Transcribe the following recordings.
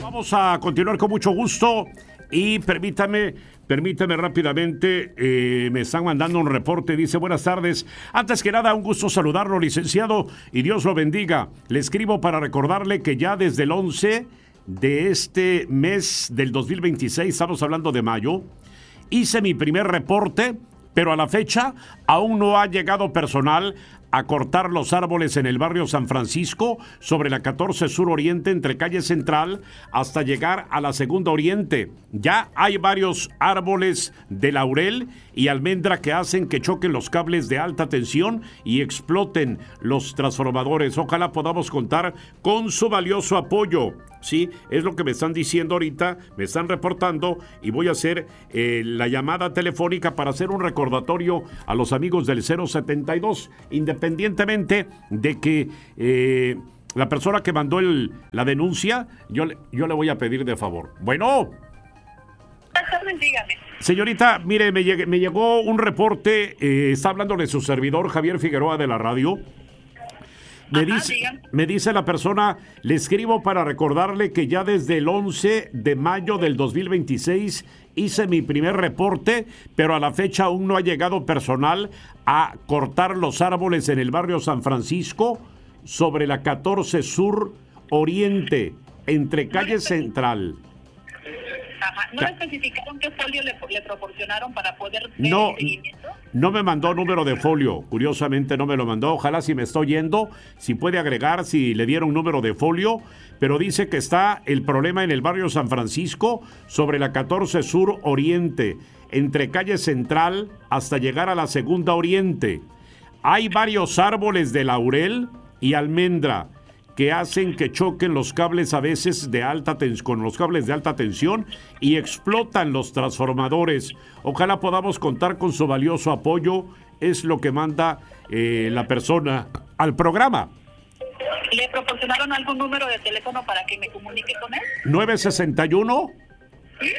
Vamos a continuar con mucho gusto y permítame rápidamente, me están mandando un reporte, dice: buenas tardes, antes que nada un gusto saludarlo, licenciado, y Dios lo bendiga. Le escribo para recordarle que ya desde el 11 de este mes del 2026, estamos hablando de mayo, hice mi primer reporte, pero a la fecha aún no ha llegado personal a cortar los árboles en el barrio San Francisco sobre la 14 Sur Oriente entre calle Central hasta llegar a la Segunda Oriente. Ya hay varios árboles de laurel y almendra que hacen que choquen los cables de alta tensión y exploten los transformadores. Ojalá podamos contar con su valioso apoyo. Sí, es lo que me están diciendo ahorita, me están reportando, y voy a hacer la llamada telefónica para hacer un recordatorio a los amigos del 072, independientemente de que la persona que mandó la denuncia, yo le voy a pedir de favor. Bueno. Dígame. Señorita, mire, me llegó un reporte, está hablando de su servidor Javier Figueroa de la radio. Me dice la persona: le escribo para recordarle que ya desde el 11 de mayo del 2026 hice mi primer reporte, pero a la fecha aún no ha llegado personal a cortar los árboles en el barrio San Francisco sobre la 14 Sur Oriente, entre calle Central. Ajá. ¿No le especificaron qué folio le proporcionaron para poder ver el seguimiento? No me mandó número de folio, curiosamente no me lo mandó. Ojalá, si me estoy yendo, si puede agregar si le dieron número de folio, pero dice que está el problema en el barrio San Francisco sobre la 14 Sur Oriente, entre calle Central hasta llegar a la Segunda Oriente. Hay varios árboles de laurel y almendra que hacen que choquen los cables a veces con los cables de alta tensión y explotan los transformadores. Ojalá podamos contar con su valioso apoyo, es lo que manda la persona al programa. ¿Le proporcionaron algún número de teléfono para que me comunique con él? 961 ¿Sí?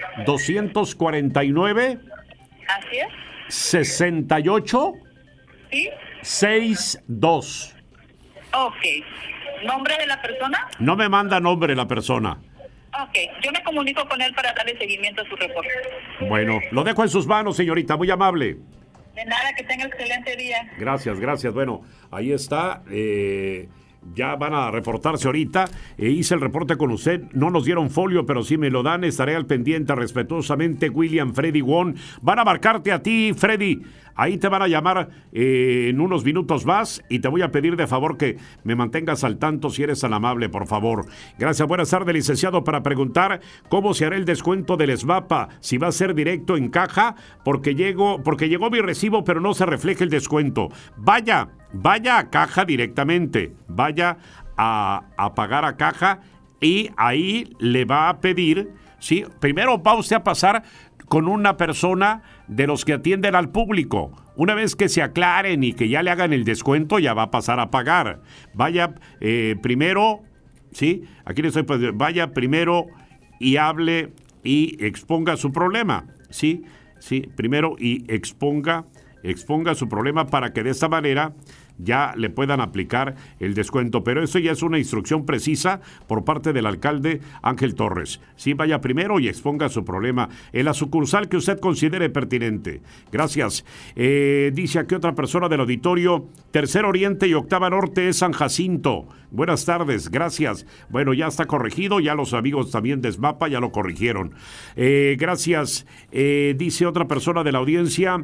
249 Así es. 68 ¿Sí? 62. Ok. ¿Nombre de la persona? No me manda nombre la persona. Ok, yo me comunico con él para darle seguimiento a su reporte. Bueno, lo dejo en sus manos, señorita, muy amable. De nada, que tenga excelente día. Gracias. Bueno, ahí está. Ya van a reportarse ahorita. Hice el reporte con usted. No nos dieron folio, pero si me lo dan, estaré al pendiente. Respetuosamente, William Freddy Wong. Van a marcarte a ti, Freddy. Ahí te van a llamar en unos minutos más y te voy a pedir de favor que me mantengas al tanto, si eres tan amable, por favor. Gracias, buenas tardes, licenciado, para preguntar cómo se hará el descuento del SMAPA, si va a ser directo en caja, porque llegó mi recibo, pero no se refleja el descuento. Vaya a caja directamente, vaya a pagar a caja y ahí le va a pedir, ¿sí? Primero va usted a pasar con una persona de los que atienden al público. Una vez que se aclaren y que ya le hagan el descuento, ya va a pasar a pagar. Vaya primero, ¿sí? Aquí le estoy poniendo, vaya primero y hable y exponga su problema, ¿sí? Sí, primero y exponga su problema para que de esta manera ya le puedan aplicar el descuento. Pero eso ya es una instrucción precisa por parte del alcalde Ángel Torres. Sí, vaya primero y exponga su problema en la sucursal que usted considere pertinente. Gracias. Dice aquí otra persona del auditorio: Tercer Oriente y Octava Norte es San Jacinto. Buenas tardes, gracias. Bueno, ya está corregido, ya los amigos también de SMAPA ya lo corrigieron. Gracias. Dice otra persona de la audiencia: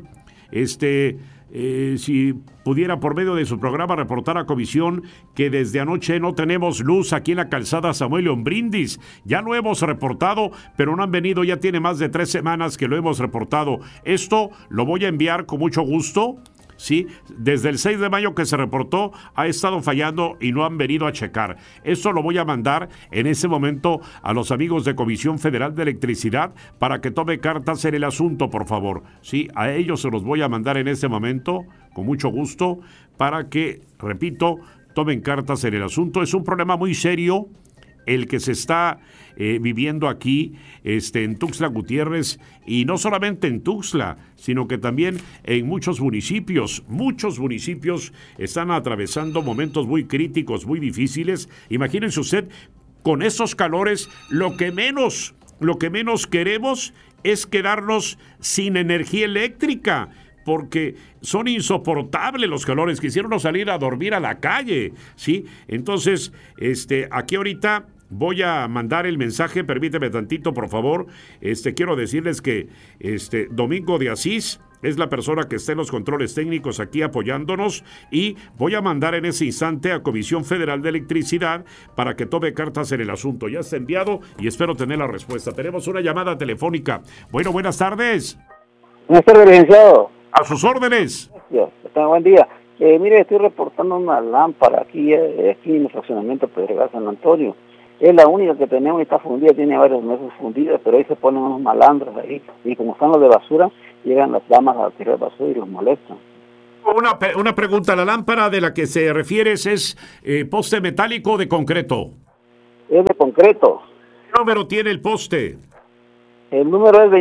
si pudiera por medio de su programa reportar a comisión que desde anoche no tenemos luz aquí en la calzada Samuel León Brindis. Ya lo hemos reportado, pero no han venido, ya tiene más de 3 semanas que lo hemos reportado. Esto lo voy a enviar con mucho gusto. Sí, desde el 6 de mayo que se reportó ha estado fallando y no han venido a checar. Esto lo voy a mandar en ese momento a los amigos de Comisión Federal de Electricidad para que tome cartas en el asunto, por favor. Sí, a ellos se los voy a mandar en este momento con mucho gusto para que, repito, tomen cartas en el asunto. Es un problema muy serio el que se está viviendo aquí en Tuxtla Gutiérrez, y no solamente en Tuxtla, sino que también en muchos municipios. Muchos municipios están atravesando momentos muy críticos, muy difíciles. Imagínense usted con esos calores, lo que menos queremos es quedarnos sin energía eléctrica, porque son insoportables los calores. Quisiéramos salir a dormir a la calle, ¿sí? Entonces, aquí ahorita voy a mandar el mensaje, permíteme tantito, por favor. Quiero decirles que Domingo de Asís es la persona que está en los controles técnicos aquí apoyándonos, y voy a mandar en ese instante a Comisión Federal de Electricidad para que tome cartas en el asunto. Ya está enviado y espero tener la respuesta. Tenemos una llamada telefónica. Bueno, buenas tardes. Buenas tardes, licenciado. A sus órdenes. Gracias. Buen día. Mire, estoy reportando una lámpara aquí en el fraccionamiento Pedregal San Antonio. Es la única que tenemos y está fundida, tiene varios meses fundida, pero ahí se ponen unos malandros ahí, y como están los de basura, llegan las damas a tirar basura y los molestan. Una pregunta, ¿la lámpara de la que se refieres es poste metálico o de concreto? Es de concreto. ¿Qué número tiene el poste? El número es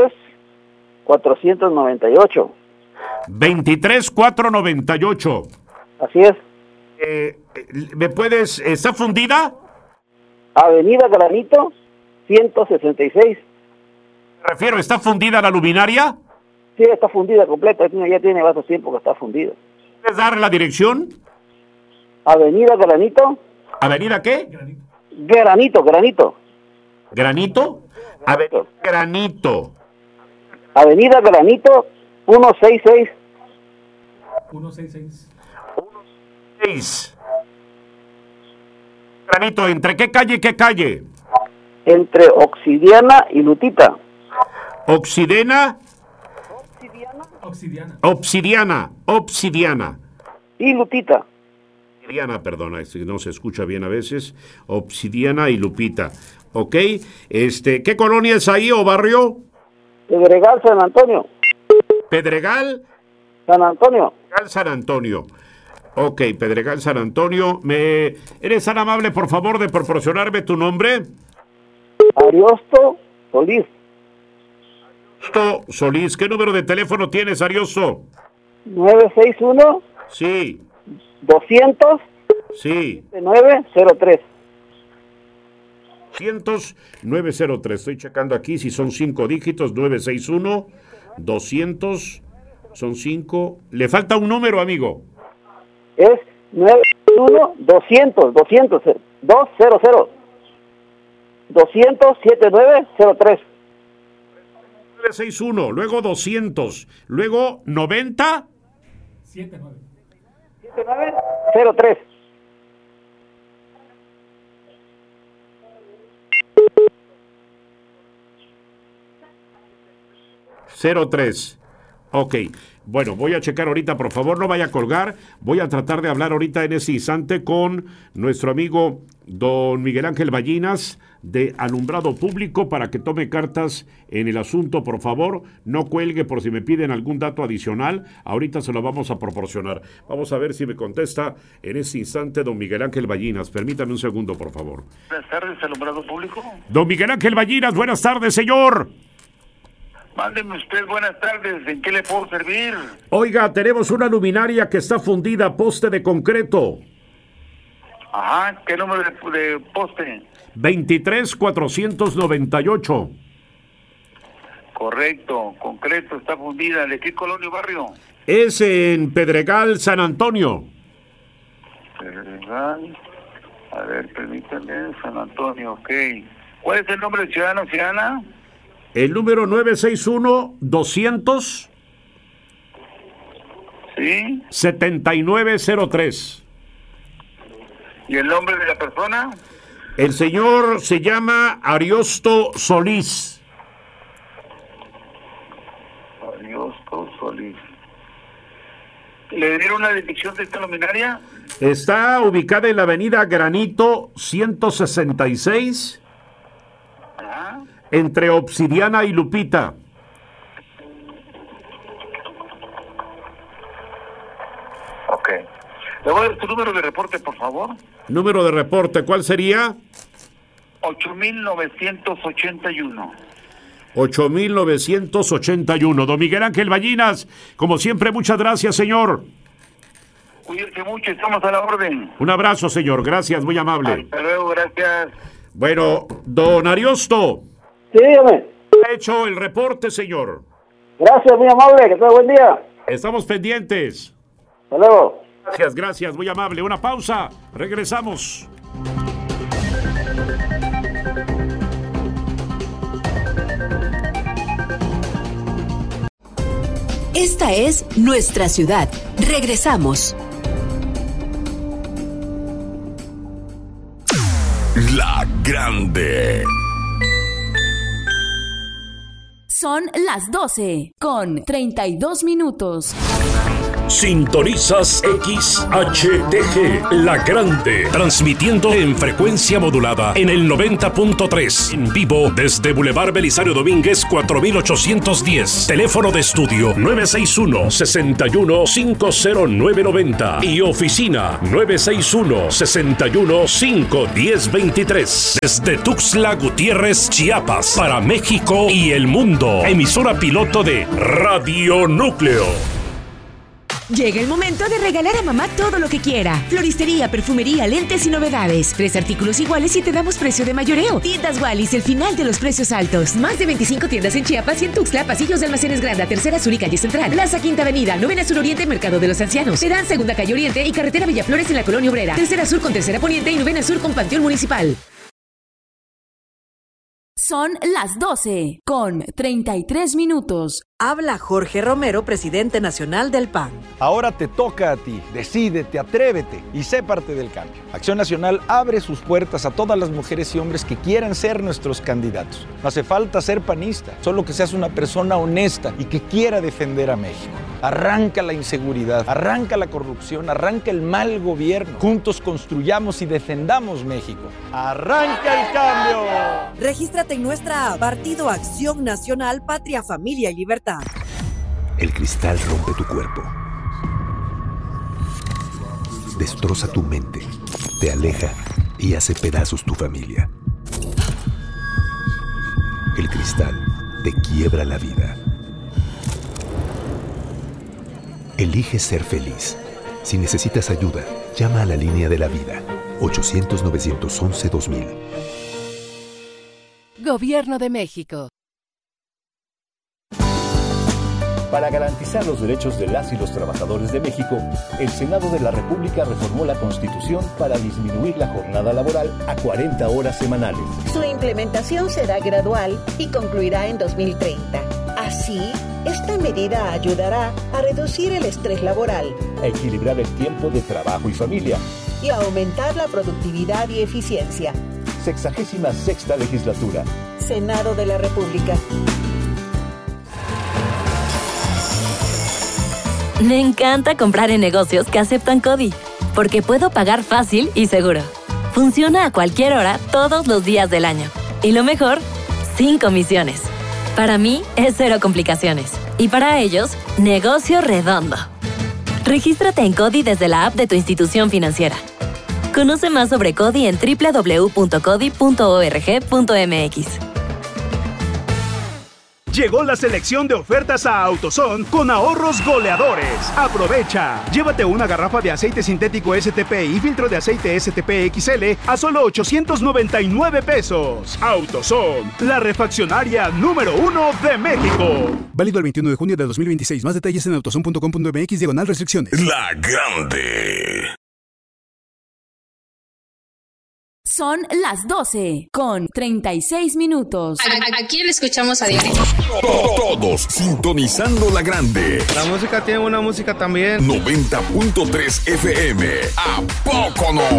23498. 23498. Así es. ¿Me puedes? ¿Está fundida? Avenida Granito, 166. Me refiero, ¿está fundida la luminaria? Sí, está fundida completa, ya tiene bastante tiempo que está fundida. ¿Puedes dar la dirección? Avenida Granito. ¿Avenida qué? Granito. ¿Granito? Avenida Granito. Avenida Granito, 166. 166. Granito, ¿entre qué calle y qué calle? Entre Obsidiana y Lutita. Obsidiana. Y Lupita. Obsidiana, perdona, no se escucha bien a veces. Obsidiana y Lupita. ¿Ok? ¿Qué colonia es ahí o barrio? Pedregal San Antonio. ¿Pedregal? San Antonio. Pedregal San Antonio. Ok, Pedregal San Antonio. ¿Eres tan amable, por favor, de proporcionarme tu nombre? Ariosto Solís. Ariosto Solís. ¿Qué número de teléfono tienes, Ariosto? 961. Sí. 200. Sí. 903. 903. Estoy checando aquí si son 5 dígitos. 961. 200. Son 5. Le falta un número, amigo. Es 91 200 200 200 200 7903. 961, luego 200, luego 90 7903. ...03... Ok, bueno, voy a checar ahorita, por favor, no vaya a colgar. Voy a tratar de hablar ahorita en ese instante con nuestro amigo don Miguel Ángel Ballinas de Alumbrado Público para que tome cartas en el asunto, por favor. No cuelgue por si me piden algún dato adicional. Ahorita se lo vamos a proporcionar. Vamos a ver si me contesta en ese instante don Miguel Ángel Ballinas. Permítame un segundo, por favor. Buenas tardes, Alumbrado Público. Don Miguel Ángel Ballinas, buenas tardes, señor. Mándeme usted, buenas tardes, ¿en qué le puedo servir? Oiga, tenemos una luminaria que está fundida, poste de concreto. Ajá, ¿qué número de poste? 23498. Correcto, concreto, está fundida. ¿De qué colonia o barrio? Es en Pedregal, San Antonio. Pedregal, a ver, permítame, San Antonio, ok. ¿Cuál es el nombre del ciudadano o ciudadana? El número 961-200. Sí. 7903. ¿Y el nombre de la persona? El señor se llama Ariosto Solís. Ariosto Solís. ¿Le dieron una dirección de esta luminaria? Está ubicada en la avenida Granito 166. Ajá. Entre Obsidiana y Lupita. Ok. ¿Le voy a dar tu número de reporte, por favor? Número de reporte, ¿cuál sería? 8981. 8981. Don Miguel Ángel Ballinas, como siempre, muchas gracias, señor. Cuídense mucho, estamos a la orden. Un abrazo, señor. Gracias, muy amable. Hasta luego, gracias. Bueno, don Ariosto. Sí, dígame. Ha hecho el reporte, señor. Gracias, muy amable, que tenga buen día. Estamos pendientes. Hasta luego. Gracias, muy amable. Una pausa. Regresamos. Esta es nuestra ciudad. Regresamos. La Grande. Son las 12 con 32 minutos. Sintonizas XHTG, La Grande, transmitiendo en frecuencia modulada en el 90.3, en vivo desde Boulevard Belisario Domínguez 4810, teléfono de estudio 961-61-50990 y oficina 961-61-51023, desde Tuxtla Gutiérrez, Chiapas, para México y el mundo, emisora piloto de Radio Núcleo. Llega el momento de regalar a mamá todo lo que quiera. Floristería, perfumería, lentes y novedades. 3 artículos iguales y te damos precio de mayoreo. Tiendas Wallis, el final de los precios altos. Más de 25 tiendas en Chiapas y en Tuxtla, pasillos de Almacenes Granda, Tercera Sur y Calle Central. Plaza Quinta Avenida, Novena Sur Oriente, Mercado de los Ancianos. Terán, Segunda Calle Oriente y Carretera Villaflores en la Colonia Obrera. Tercera Sur con Tercera Poniente y Novena Sur con Panteón Municipal. Son las 12 con 33 minutos. Habla Jorge Romero, presidente nacional del PAN. Ahora te toca a ti. Decídete, atrévete y sé parte del cambio. Acción Nacional abre sus puertas a todas las mujeres y hombres que quieran ser nuestros candidatos. No hace falta ser panista, solo que seas una persona honesta y que quiera defender a México. Arranca la inseguridad, arranca la corrupción, arranca el mal gobierno. Juntos construyamos y defendamos México. ¡Arranca el cambio! Regístrate en nuestra app, Partido Acción Nacional, Patria, Familia y Libertad. El cristal rompe tu cuerpo, destroza tu mente, te aleja y hace pedazos tu familia. El cristal te quiebra la vida. Elige ser feliz. Si necesitas ayuda, llama a la línea de la vida, 800-911-2000. Gobierno de México. Para garantizar los derechos de las y los trabajadores de México, el Senado de la República reformó la Constitución para disminuir la jornada laboral a 40 horas semanales. Su implementación será gradual y concluirá en 2030. Así, esta medida ayudará a reducir el estrés laboral, a equilibrar el tiempo de trabajo y familia y a aumentar la productividad y eficiencia. 66ª Legislatura. Senado de la República. Me encanta comprar en negocios que aceptan CODI, porque puedo pagar fácil y seguro. Funciona a cualquier hora, todos los días del año. Y lo mejor, sin comisiones. Para mí, es cero complicaciones. Y para ellos, negocio redondo. Regístrate en CODI desde la app de tu institución financiera. Conoce más sobre CODI en www.codi.org.mx. Llegó la selección de ofertas a AutoZone con ahorros goleadores. ¡Aprovecha! Llévate una garrafa de aceite sintético STP y filtro de aceite STP XL a solo 899 pesos. AutoZone, la refaccionaria número 1 de México. Válido el 21 de junio de 2026. Más detalles en autozone.com.mx/restricciones. La Grande. Son las 12 con 36 minutos. ¿A quién le escuchamos a diario? Todos sintonizando La Grande. La música tiene una música también. 90.3 FM. ¿A poco no?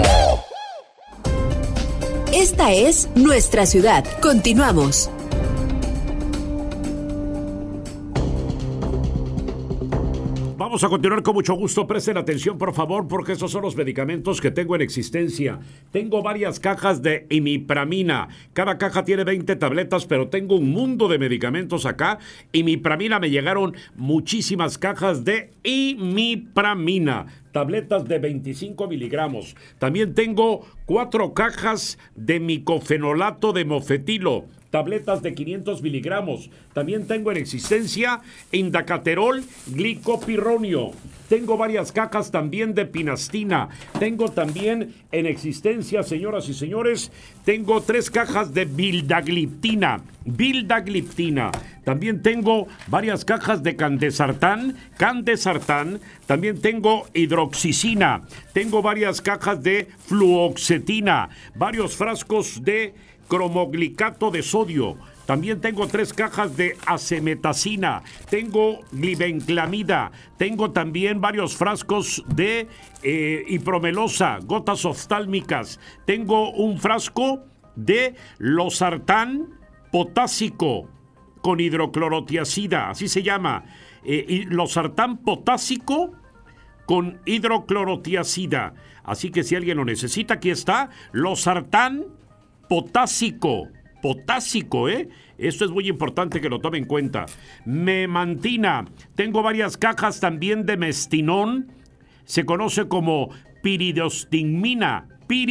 Esta es nuestra ciudad. Continuamos. Vamos a continuar con mucho gusto. Presten atención, por favor, porque esos son los medicamentos que tengo en existencia. Tengo varias cajas de imipramina. Cada caja tiene 20 tabletas, pero tengo un mundo de medicamentos acá. Imipramina, me llegaron muchísimas cajas de imipramina. Tabletas de 25 miligramos. También tengo 4 cajas de micofenolato de mofetilo. tabletas de 500 miligramos. También tengo en existencia Indacaterol glicopirronio. Tengo varias cajas también de pinastina. Tengo también en existencia, señoras y señores, tengo 3 cajas de vildagliptina. También tengo varias cajas de candesartán. También tengo hidroxicina. Tengo varias cajas de fluoxetina. Varios frascos de cromoglicato de sodio. También tengo 3 cajas de acemetacina. Tengo glibenclamida. Tengo también varios frascos de hipromelosa, gotas oftálmicas. Tengo un frasco de losartán potásico con hidroclorotiazida, así se llama. Losartán potásico con hidroclorotiazida. Así que si alguien lo necesita, aquí está. Losartán potásico, Esto es muy importante que lo tome en cuenta. Memantina. Tengo varias cajas también de mestinón. Se conoce como piridostigmina.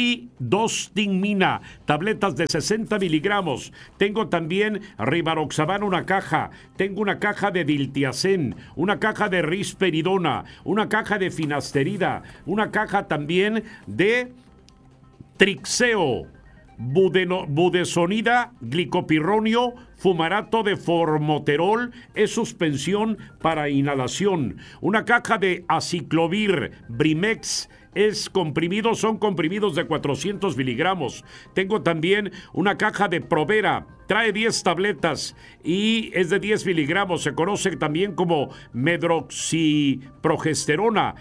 Tabletas de 60 miligramos. Tengo también rivaroxaban, una caja. Tengo una caja de diltiazem, una caja de risperidona, una caja de finasterida, una caja también de trixeo, budesonida, glicopirronio, fumarato de formoterol, es suspensión para inhalación. Una caja de aciclovir, Brimex, son comprimidos de 400 miligramos. Tengo también una caja de Provera, trae 10 tabletas y es de 10 miligramos. Se conoce también como medroxiprogesterona.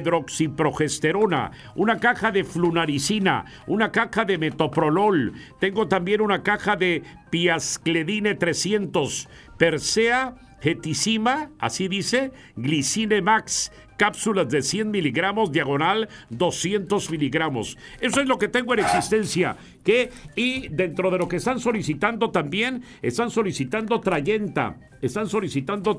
Una caja de flunaricina, una caja de metoprolol. Tengo también una caja de piascledine 300, Persea Getisima, así dice, Glicine Max, cápsulas de 100 miligramos, diagonal 200 miligramos. Eso es lo que tengo en existencia. Y dentro de lo que están solicitando también, están solicitando Trayenta. Está solicitando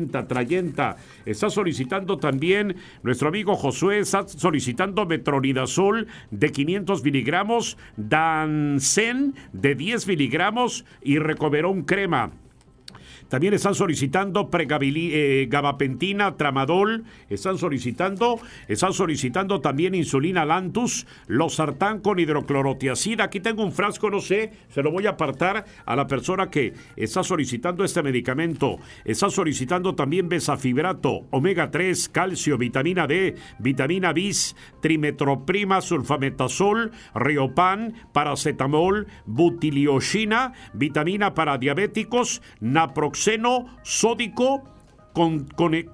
también nuestro amigo Josué, está solicitando metronidazol de 500 miligramos, Dansen de 10 miligramos y Recoverón crema. También están solicitando gabapentina, tramadol. Están solicitando también insulina Lantus, losartán con hidroclorotiazida. Aquí tengo un frasco, no sé, se lo voy a apartar a la persona que está solicitando este medicamento. Está solicitando también besafibrato, omega 3, calcio, vitamina D, vitamina bis, trimetroprima, sulfametazol, riopan, paracetamol, butilioxina, vitamina para diabéticos, naproxeno sódico con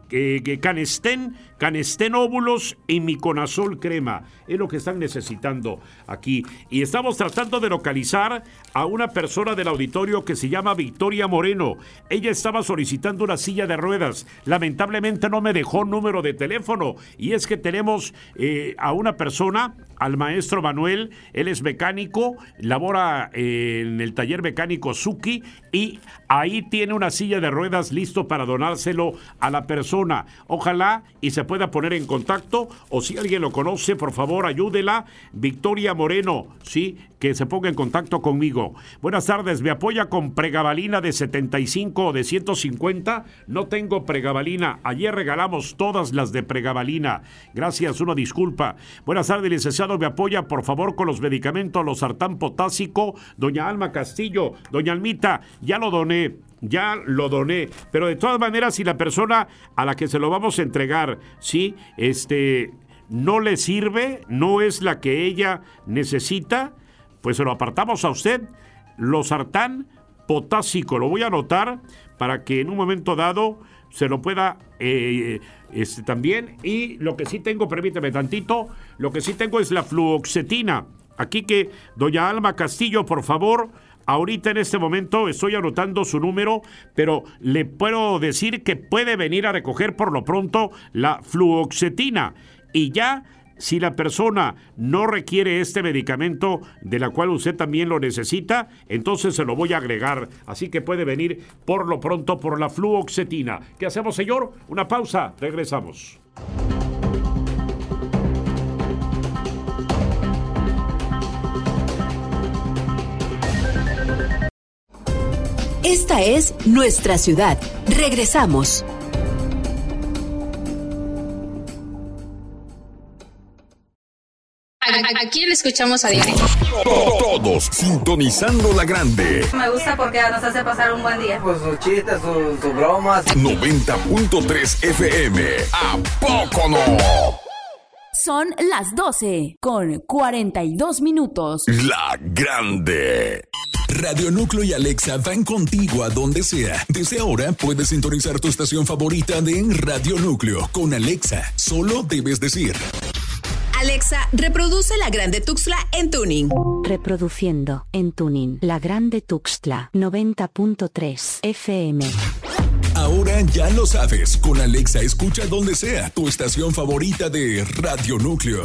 canestén óvulos y miconazol crema. Es lo que están necesitando aquí. Y estamos tratando de localizar a una persona del auditorio que se llama Victoria Moreno. Ella estaba solicitando una silla de ruedas. Lamentablemente no me dejó número de teléfono. Y es que tenemos a una persona, al maestro Manuel. Él es mecánico, labora en el taller mecánico Suki y ahí tiene una silla de ruedas listo para donárselo a la persona. Ojalá y se pueda poner en contacto, o si alguien lo conoce, por favor, ayúdela. Victoria Moreno, sí, que se ponga en contacto conmigo. Buenas tardes, ¿me apoya con pregabalina de 75 o de 150? No tengo pregabalina. Ayer regalamos todas las de pregabalina. Gracias, una disculpa. Buenas tardes, licenciado, ¿me apoya, por favor, con los medicamentos losartán potásico? Doña Alma Castillo. Doña Almita, ya lo doné, pero de todas maneras, si la persona a la que se lo vamos a entregar, sí, no le sirve, no es la que ella necesita, pues se lo apartamos a usted. Losartán potásico, lo voy a anotar para que en un momento dado se lo pueda también. Y lo que sí tengo, permíteme tantito, lo que sí tengo es la fluoxetina. Aquí que doña Alma Castillo, por favor, ahorita en este momento estoy anotando su número, pero le puedo decir que puede venir a recoger por lo pronto la fluoxetina. Y ya, si la persona no requiere este medicamento, de la cual usted también lo necesita, entonces se lo voy a agregar. Así que puede venir por lo pronto por la fluoxetina. ¿Qué hacemos, señor? Una pausa, regresamos. Esta es nuestra ciudad. Regresamos. ¿A quién escuchamos a diario? Todos sintonizando la grande. Me gusta porque nos hace pasar un buen día. Pues sus chistes, sus bromas. 90.3 FM. ¿A poco no? Son las 12 con 42 minutos. La grande. Radio Núcleo y Alexa van contigo a donde sea. Desde ahora puedes sintonizar tu estación favorita de Radio Núcleo. Con Alexa, solo debes decir: Alexa, reproduce La Grande Tuxtla en tuning. Reproduciendo en tuning La Grande Tuxtla 90.3 FM. Ahora ya lo sabes, con Alexa escucha donde sea tu estación favorita de Radio Núcleo.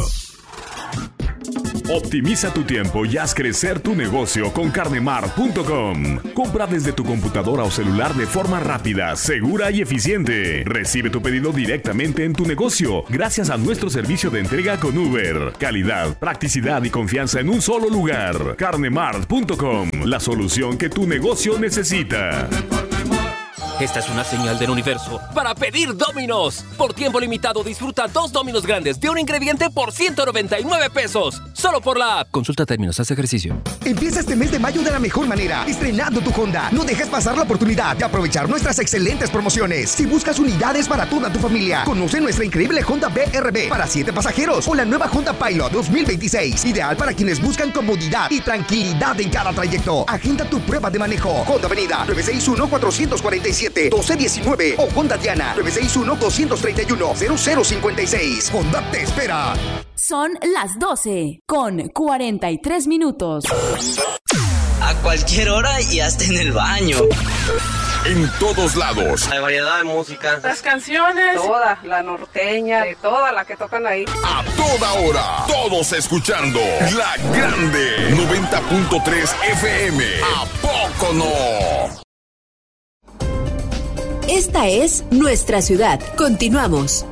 Optimiza tu tiempo y haz crecer tu negocio con carnemart.com. Compra desde tu computadora o celular de forma rápida, segura y eficiente. Recibe tu pedido directamente en tu negocio gracias a nuestro servicio de entrega con Uber. Calidad, practicidad y confianza en un solo lugar. Carnemart.com, la solución que tu negocio necesita. Esta es una señal del universo para pedir Domino's. Por tiempo limitado disfruta 2 Domino's grandes de un ingrediente por 199 pesos. Solo por la app. Consulta términos, haz ejercicio. Empieza este mes de mayo de la mejor manera, estrenando tu Honda. No dejes pasar la oportunidad de aprovechar nuestras excelentes promociones. Si buscas unidades para toda tu familia, conoce nuestra increíble Honda BRB para 7 pasajeros o la nueva Honda Pilot 2026. Ideal para quienes buscan comodidad y tranquilidad en cada trayecto. Agenda tu prueba de manejo. Honda Avenida 961-447-1219 o Honda Diana 961-231-0056. Honda te espera. Son las 12 con 43 minutos. A cualquier hora y hasta en el baño. En todos lados. Hay variedad de música. Las canciones. Toda, la norteña, de toda la que tocan ahí. A toda hora. Todos escuchando. La grande. 90.3 FM. ¿A poco no? Esta es nuestra ciudad. Continuamos.